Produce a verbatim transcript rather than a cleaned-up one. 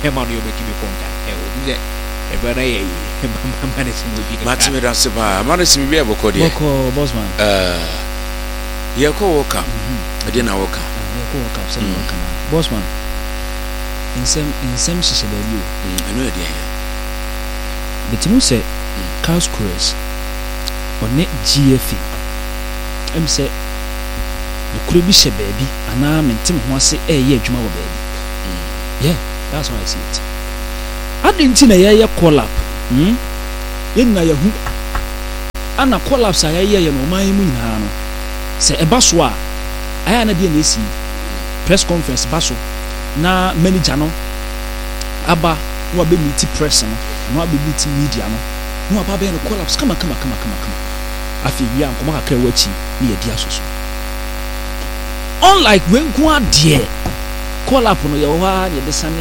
hema no yobetimi konka e wo e bana ye mama si mo bi Matimi da se ba mama si bi e boko de boko bossman eh ye ko woka e de na woka ye ko woka se woka na bossman insem insem shishe ba bi o eno e de ya betimu se Charles Cruz one G F A em se ukure bi hye baabi ana mentem ho ase e ye adwuma wo baabi yeah that's how I see it adenti na ye ye collab hm ye na ye hu ana collapse ya ye ye no man mu nyina no se e baso a aya na de na esi press conference baso na manager no aba no be meet press no no be meet media no no aba be no collapse kama kama kama kama kama afi wi an koma kakra wachi ni ye dia soso unlike when kwa de collapse no ye ho a ye de sane